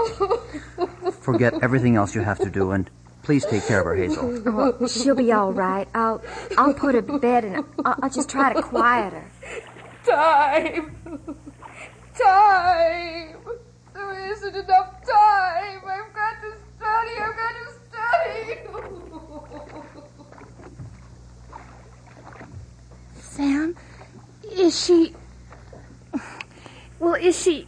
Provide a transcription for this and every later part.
Forget everything else you have to do, and please take care of her, Hazel. Oh, she'll be all right. I'll put her to bed, and I'll just try to quiet her. Time! There isn't enough time. I've got to study. Sam, is she... Well, is she...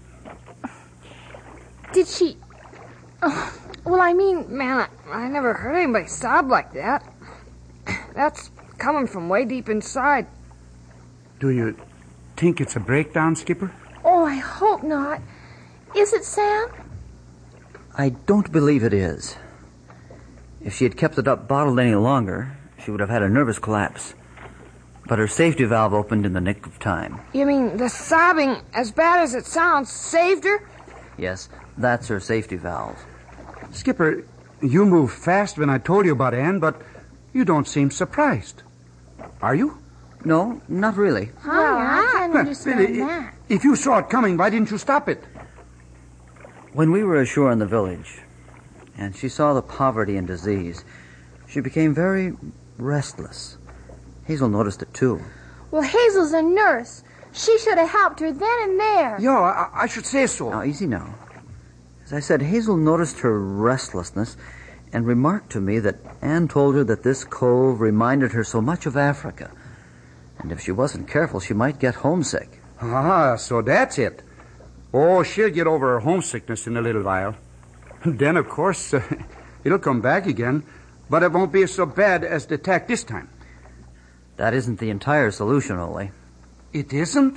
Did she... Well, I mean... Man, I never heard anybody sob like that. That's coming from way deep inside. Do you think it's a breakdown, Skipper? Oh, I hope not. Is it, Sam? I don't believe it is. If she had kept it up bottled any longer, she would have had a nervous collapse. But her safety valve opened in the nick of time. You mean the sobbing, as bad as it sounds, saved her? Yes, that's her safety valve. Skipper, you moved fast when I told you about Anne, but you don't seem surprised. Are you? No, not really. I can't understand that. If you saw it coming, why didn't you stop it? When we were ashore in the village, and she saw the poverty and disease, she became very restless. Hazel noticed it, too. Well, Hazel's a nurse. She should have helped her then and there. Yeah, I should say so. Now, easy now. As I said, Hazel noticed her restlessness and remarked to me that Anne told her that this cove reminded her so much of Africa. And if she wasn't careful, she might get homesick. Ah, so that's it. Oh, she'll get over her homesickness in a little while. Then, of course, it'll come back again, but it won't be so bad as the attack this time. That isn't the entire solution, Ole. It isn't?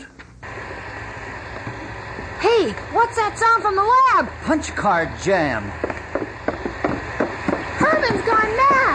Hey, what's that sound from the lab? Punch card jam. Herman's gone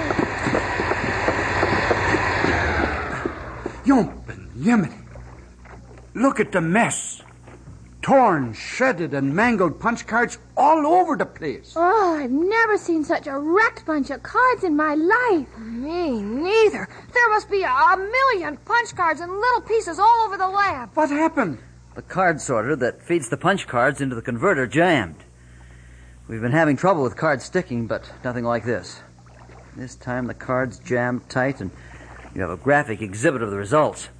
mad. Yumpin' Yemeni. Look at the mess. Torn, shredded, and mangled punch cards all over the place. Oh, I've never seen such a wrecked bunch of cards in my life. Me neither. There must be a million punch cards in little pieces all over the lab. What happened? The card sorter that feeds the punch cards into the converter jammed. We've been having trouble with cards sticking, but nothing like this. This time the cards jammed tight, and you have a graphic exhibit of the results.